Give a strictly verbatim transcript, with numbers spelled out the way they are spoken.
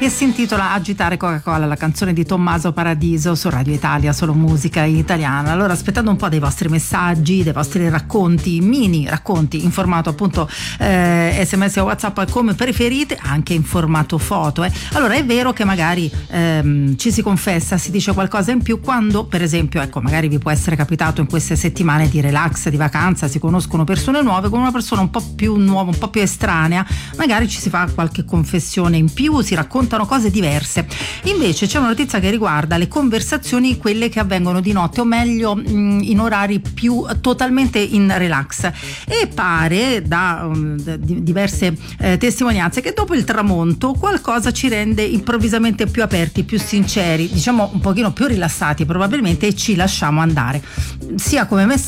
che si intitola Agitare Coca-Cola, la canzone di Tommaso Paradiso su Radio Italia, solo musica italiana. Allora, aspettando un po' dei vostri messaggi, dei vostri racconti, mini racconti in formato appunto eh, sms o WhatsApp, come preferite, anche in formato foto. Eh. Allora, è vero che magari ehm, ci si confessa, si dice qualcosa in più quando, per esempio, ecco, magari vi può essere capitato in queste settimane di relax, di vacanza, si conoscono persone nuove, con una persona un po' più nuova, un po' più estranea, magari ci si fa qualche confessione in più, si raccontano cose diverse. Invece c'è una notizia che riguarda le conversazioni, quelle che avvengono di notte, o meglio mh, in orari più totalmente in relax, e pare da, um, da diverse eh, testimonianze che dopo il tramonto qualcosa ci rende improvvisamente più aperti, più sinceri, diciamo un pochino più rilassati probabilmente, e ci lasciamo andare, sia come messaggio